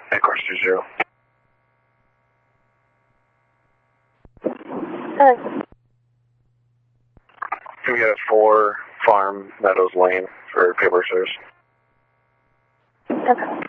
Course 20. Can we get a 4 Farm Meadows Lane for paper service? Okay.